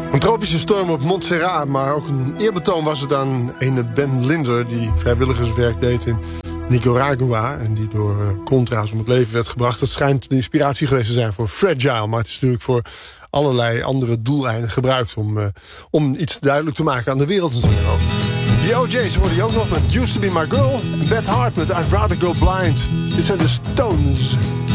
Een tropische storm op Montserrat, maar ook een eerbetoon was het aan ene Ben Linder, die vrijwilligerswerk deed in Nicaragua en die door Contra's om het leven werd gebracht. Dat schijnt de inspiratie geweest te zijn voor Fragile, maar het is natuurlijk voor allerlei andere doeleinden gebruikt om iets duidelijk te maken aan de wereld natuurlijk ook. De OJ's hoorde je ook nog met Used to Be My Girl en Beth Hart met I'd Rather Go Blind. Dit zijn de Stones.